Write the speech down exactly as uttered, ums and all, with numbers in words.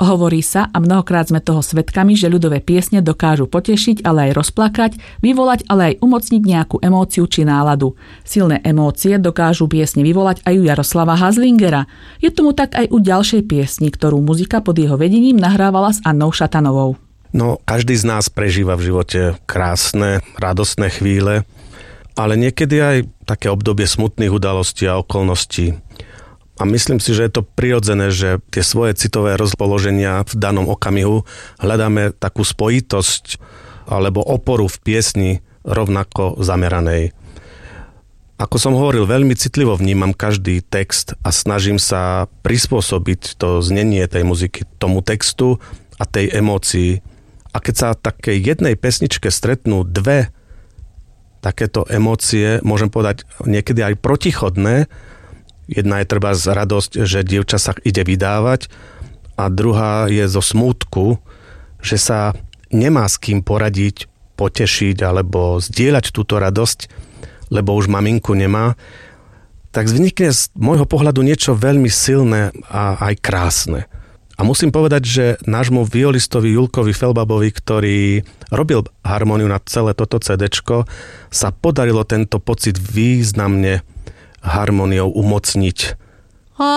Hovorí sa, a mnohokrát sme toho svedkami, že ľudové piesne dokážu potešiť, ale aj rozplakať, vyvolať, ale aj umocniť nejakú emóciu či náladu. Silné emócie dokážu piesne vyvolať aj u Jaroslava Hazlingera. Je tomu tak aj u ďalšej piesni, ktorú muzika pod jeho vedením nahrávala s Annou Šatanovou. No, každý z nás prežíva v živote krásne, radostné chvíle, ale niekedy aj také obdobie smutných udalostí a okolností. A myslím si, že je to prirodzené, že tie svoje citové rozpoloženia v danom okamihu hľadáme takú spojitosť alebo oporu v piesni rovnako zameranej. Ako som hovoril, veľmi citlivo vnímam každý text a snažím sa prispôsobiť to znenie tej muziky tomu textu a tej emócii. A keď sa takej jednej pesničke stretnú dve takéto emócie, môžem povedať niekedy aj protichodné, jedna je treba z radosť, že dievča sa ide vydávať a druhá je zo smútku, že sa nemá s kým poradiť, potešiť alebo zdieľať túto radosť, lebo už maminku nemá, tak vznikne z môjho pohľadu niečo veľmi silné a aj krásne. A musím povedať, že nášmu violistovi Julkovi Felbabovi, ktorý robil harmóniu na celé toto cédéčko, sa podarilo tento pocit významne harmóniou umocniť.